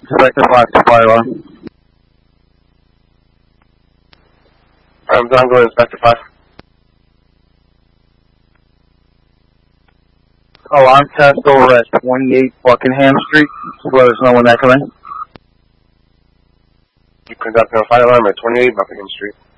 Inspector 5 to fire alarm. I'm done, go to Inspector 5. Alarm test over at 28 Buckingham Street. Let us know when that come in. You conducting a fire alarm at 28 Buckingham Street.